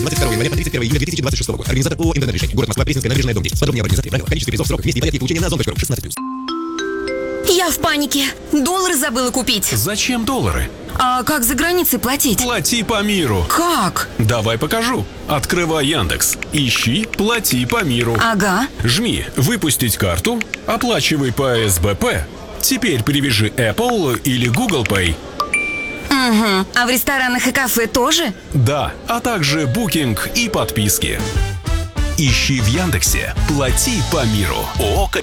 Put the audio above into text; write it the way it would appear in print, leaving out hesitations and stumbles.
22 января по 31 июля 2026 года. Организатор ООО «Интернет-решение». Город Москва, Пресненская набережная, дом 10. Подробнее об организации. Правила. Количество призов, сроков, месте и порядке получения на ozon.ru. 16+. Я в панике. Доллары забыла купить. Зачем доллары? А как за границей платить? Плати по миру. Как? Давай покажу. Открывай Яндекс. Ищи «Плати по миру». Ага. Жми «Выпустить карту», оплачивай по СБП. Теперь привяжи Apple или Google Pay. Угу. А в ресторанах и кафе тоже? Да, а также букинг и подписки. Ищи в Яндексе «Плати по миру». ООО